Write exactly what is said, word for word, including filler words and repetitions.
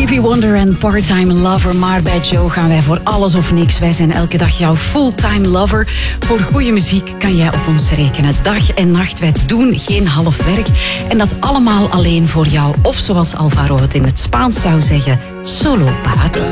Stevie Wonder en Part-Time Lover. Maar bij Joe gaan wij voor alles of niks. Wij zijn elke dag jouw fulltime lover. Voor goede muziek kan jij op ons rekenen. Dag en nacht, wij doen geen half werk. En dat allemaal alleen voor jou. Of zoals Alvaro het in het Spaans zou zeggen, solo para ti.